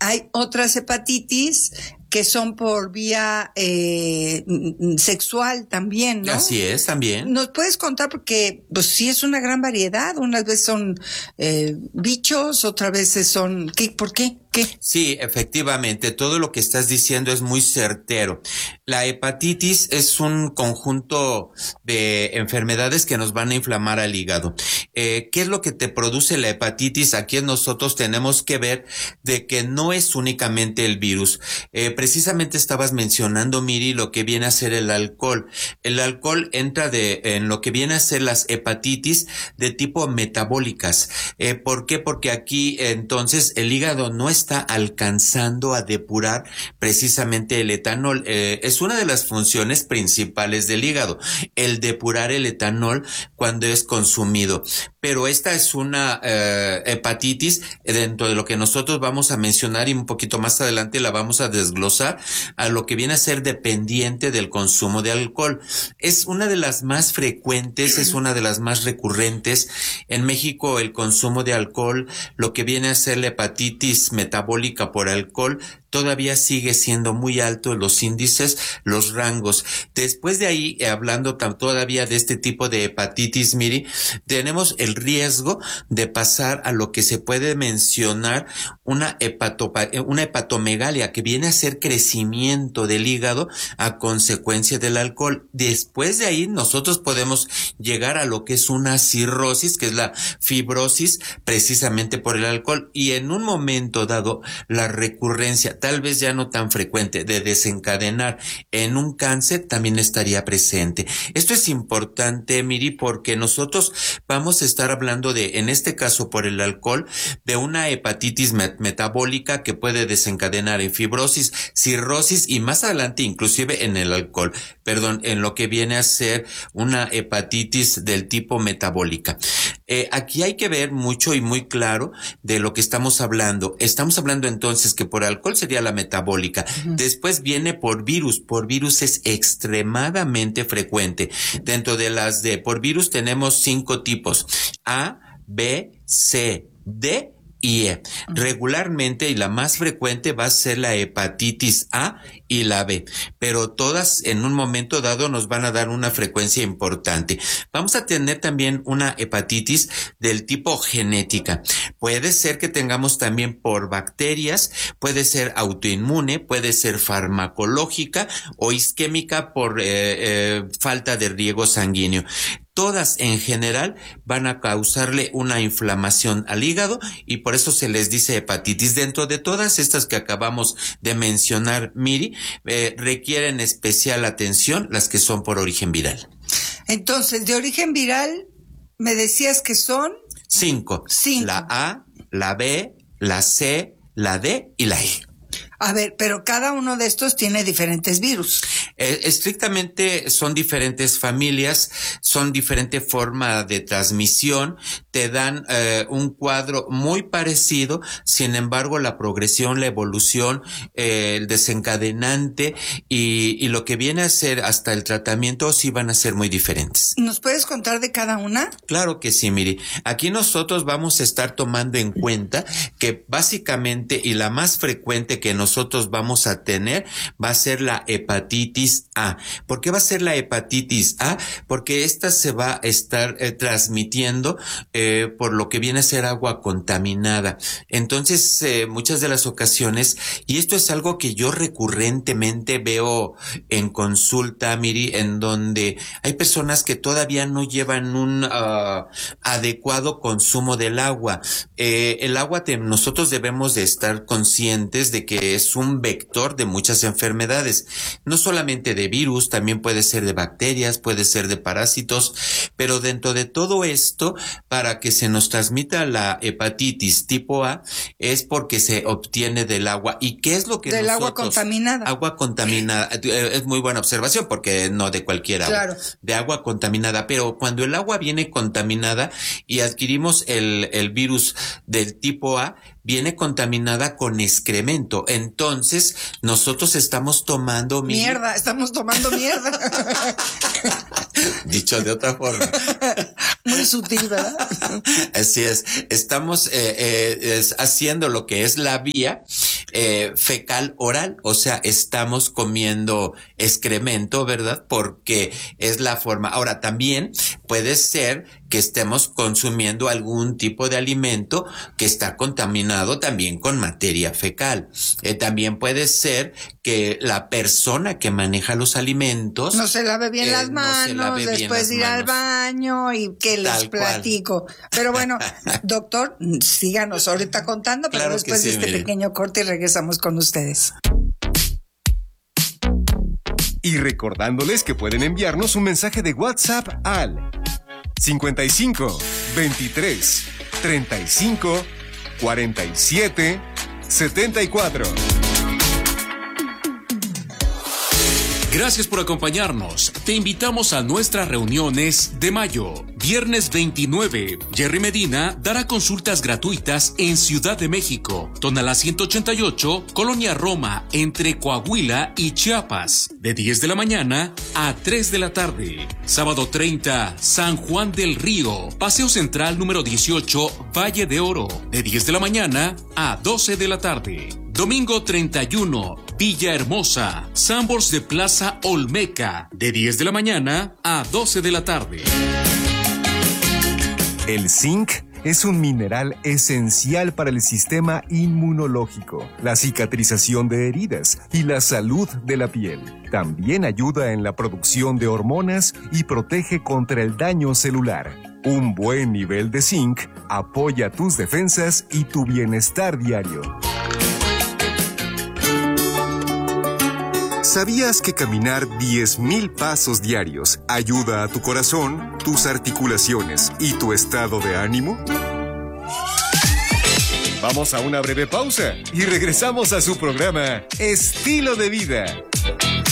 hay otras hepatitis que son por vía sexual también, ¿no? Así es, también. ¿Nos puedes contar? Porque pues sí es una gran variedad. Unas veces son bichos, otras veces son... ¿Por qué? ¿Qué? Sí, efectivamente, todo lo que estás diciendo es muy certero. La hepatitis es un conjunto de enfermedades que nos van a inflamar al hígado. ¿Qué es lo que te produce la hepatitis? Aquí nosotros tenemos que ver de que no es únicamente el virus. Precisamente estabas mencionando, Miri, lo que viene a ser el alcohol. El alcohol entra en lo que viene a ser las hepatitis de tipo metabólicas. ¿Por qué? Porque aquí entonces el hígado no está alcanzando a depurar precisamente el etanol. Es una de las funciones principales del hígado, el depurar el etanol cuando es consumido. Pero esta es una hepatitis dentro de lo que nosotros vamos a mencionar y un poquito más adelante la vamos a desglosar a lo que viene a ser dependiente del consumo de alcohol. Es una de las más frecuentes, es una de las más recurrentes. En México el consumo de alcohol, lo que viene a ser la hepatitis metabólica por alcohol, todavía sigue siendo muy alto los índices, los rangos. Después de ahí, hablando todavía de este tipo de hepatitis, Miri, tenemos el riesgo de pasar a lo que se puede mencionar una hepatomegalia, que viene a ser crecimiento del hígado a consecuencia del alcohol. Después de ahí, nosotros podemos llegar a lo que es una cirrosis, que es la fibrosis, precisamente por el alcohol, y en un momento dado, la recurrencia, tal vez ya no tan frecuente, de desencadenar en un cáncer también estaría presente. Esto es importante, Miri, porque nosotros vamos a estar hablando de, en este caso por el alcohol, de una hepatitis metabólica que puede desencadenar en fibrosis, cirrosis y más adelante inclusive en el alcohol, en lo que viene a ser una hepatitis del tipo metabólica. Aquí hay que ver mucho y muy claro de lo que estamos hablando. Estamos hablando entonces que por alcohol sería la metabólica. Después viene por virus. Por virus es extremadamente frecuente. Dentro de las de por virus tenemos 5 tipos: A, B, C, D y E. Regularmente, y la más frecuente va a ser la hepatitis A y la B, pero todas en un momento dado nos van a dar una frecuencia importante. Vamos a tener también una hepatitis del tipo genética. Puede ser que tengamos también por bacterias, puede ser autoinmune, puede ser farmacológica o isquémica por falta de riego sanguíneo. Todas en general van a causarle una inflamación al hígado y por eso se les dice hepatitis. Dentro de todas estas que acabamos de mencionar, Miri, requieren especial atención las que son por origen viral. Entonces, de origen viral, me decías que son 5. La A, la B, la C, la D y la E. A ver, pero cada uno de estos tiene diferentes virus. Estrictamente son diferentes familias, son diferente forma de transmisión, te dan un cuadro muy parecido, sin embargo la progresión, la evolución, el desencadenante y lo que viene a ser hasta el tratamiento sí van a ser muy diferentes. ¿Nos puedes contar de cada una? Claro que sí, Miri. Aquí nosotros vamos a estar tomando en cuenta que básicamente y la más frecuente que nosotros vamos a tener va a ser la hepatitis A. ¿Por qué va a ser la hepatitis A? Porque esta se va a estar transmitiendo por lo que viene a ser agua contaminada. Entonces, muchas de las ocasiones, y esto es algo que yo recurrentemente veo en consulta, Miri, en donde hay personas que todavía no llevan un adecuado consumo del agua. El agua nosotros debemos de estar conscientes de que es un vector de muchas enfermedades, no solamente de virus, también puede ser de bacterias, puede ser de parásitos, pero dentro de todo esto, para que se nos transmita la hepatitis tipo A, es porque se obtiene del agua. ¿Y qué es lo que del agua contaminada? Agua contaminada, es muy buena observación porque no de cualquier agua, claro, de agua contaminada, pero cuando el agua viene contaminada y adquirimos el virus del tipo A, viene contaminada con excremento. Entonces, nosotros estamos tomando mierda, estamos tomando mierda. Dicho de otra forma. Muy sutil, ¿verdad? Así es. Estamos haciendo lo que es la vía fecal oral, o sea, estamos comiendo excremento, ¿verdad? Porque es la forma. Ahora, también puede ser que estemos consumiendo algún tipo de alimento que está contaminado también con materia fecal. También puede ser que la persona que maneja los alimentos no se lave bien las manos, después de ir al baño y que les platico. Pero bueno, doctor, síganos ahorita contando, pero claro después de este pequeño corte regresamos con ustedes. Y recordándoles que pueden enviarnos un mensaje de WhatsApp al 55 23 35 47 74. Gracias por acompañarnos. Te invitamos a nuestras reuniones de mayo. Viernes 29, Jerry Medina dará consultas gratuitas en Ciudad de México, Tonalá 188, Colonia Roma, entre Coahuila y Chiapas, de 10 de la mañana a 3 de la tarde. Sábado 30, San Juan del Río, Paseo Central número 18, Valle de Oro, de 10 de la mañana a 12 de la tarde. Domingo 31, Villahermosa, Sanborns de Plaza Olmeca, de 10 de la mañana a 12 de la tarde. El zinc es un mineral esencial para el sistema inmunológico, la cicatrización de heridas y la salud de la piel. También ayuda en la producción de hormonas y protege contra el daño celular. Un buen nivel de zinc apoya tus defensas y tu bienestar diario. ¿Sabías que caminar 10,000 pasos diarios ayuda a tu corazón, tus articulaciones y tu estado de ánimo? Vamos a una breve pausa y regresamos a su programa Estilo de Vida.